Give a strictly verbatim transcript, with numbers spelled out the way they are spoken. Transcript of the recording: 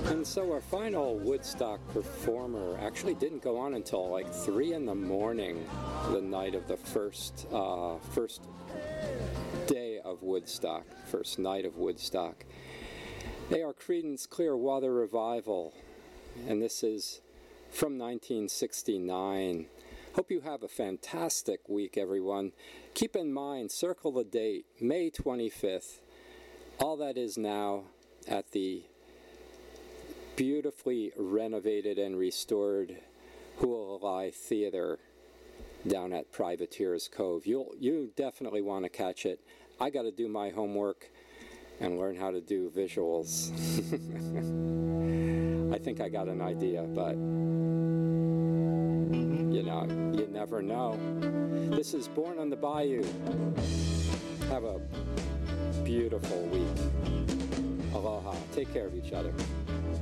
And so our final Woodstock performer actually didn't go on until like three in the morning, the night of the first uh, first day of Woodstock, first night of Woodstock. They are Creedence Clearwater Revival, and this is from nineteen sixty-nine. Hope you have a fantastic week, everyone. Keep in mind, circle the date, May twenty-fifth. All that is now at the beautifully renovated and restored Hualalai Theater down at Privateers Cove. You'll you definitely want to catch it. I got to do my homework and learn how to do visuals. I think I got an idea, but you know, you never know. This is Born on the Bayou. Have a beautiful week. Aloha. Take care of each other.